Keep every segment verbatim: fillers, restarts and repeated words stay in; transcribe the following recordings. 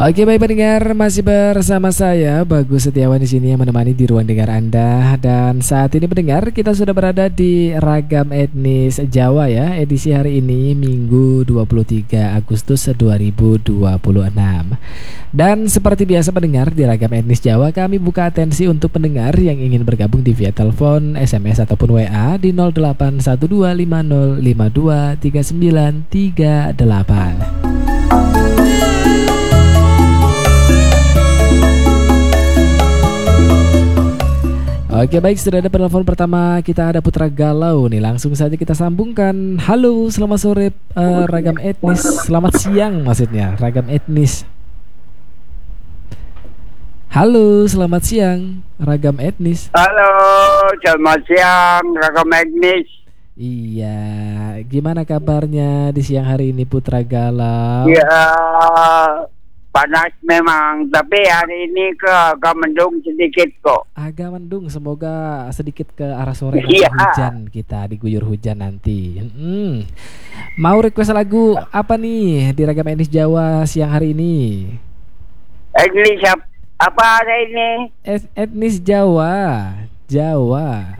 Oke, baik pendengar, masih bersama saya Bagus Setiawan di sini yang menemani di ruang dengar Anda. Dan saat ini pendengar, kita sudah berada di Ragam Etnis Jawa ya, edisi hari ini Minggu dua puluh tiga Agustus dua ribu dua puluh enam. Dan seperti biasa pendengar, di Ragam Etnis Jawa kami buka atensi untuk pendengar yang ingin bergabung di via telepon, S M S ataupun W A di nol delapan satu dua lima nol lima dua tiga sembilan tiga delapan. Oke, baik, sudah ada penelpon pertama. Kita ada Putra Galau nih. Langsung saja kita sambungkan. Halo, selamat sore uh, Ragam Etnis. Selamat siang maksudnya, Ragam Etnis. Halo, selamat siang Ragam Etnis. Halo, selamat siang Ragam Etnis. Iya, gimana kabarnya di siang hari ini Putra Galau? Ya, panas memang, tapi hari ini ke agak mendung sedikit kok. Agak mendung, semoga sedikit ke arah sore Iya. hujan, kita diguyur hujan nanti. Hmm. Mau request lagu apa nih di Ragam Etnis Jawa siang hari ini? Etnis ap- apa hari ini? Et- etnis Jawa, Jawa.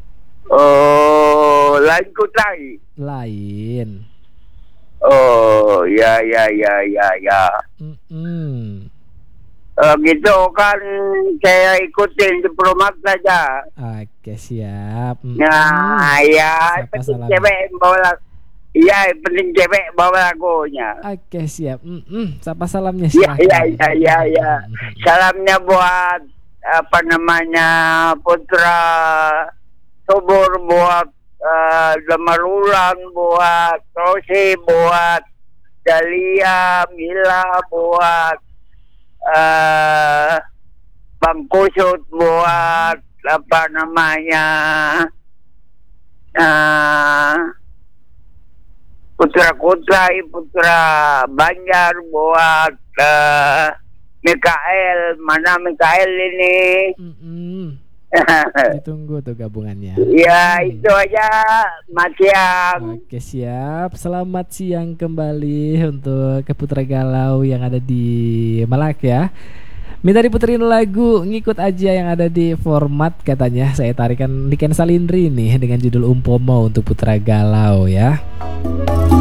Oh, lain kutai. Lain. Oh, ya ya ya ya ya. Mm-mm. Uh, gitu kan saya ikutin diplomat saja. Oke, siap. Mm-mm. Nah, ya, Siapa penting salamnya? cewek bawa lagu. Iya, penting cewek bawa lagunya. Oke, siap. Mm-mm. Siapa salamnya? Iya, Silahkan. iya, iya, iya, iya. Mm-mm. Salamnya buat apa namanya Putra Subur, buat uh, Demarulan, buat Rosi, buat Dalia, Mila, buat uh, Bang Kusut, buat apa namanya uh, Putra Kutai, Putra Banjar, buat uh, Mikael. Mana Mikael ini? Mm-mm. Ditunggu tuh gabungannya. Ya, Hmm. itu aja, Mas Siang. Oke, siap. Selamat siang kembali untuk ke Putra Galau yang ada di Melak ya. Minta diputerin lagu, ngikut aja yang ada di format katanya. Saya tarikan Niken Salindri nih dengan judul Umpomo untuk Putra Galau ya.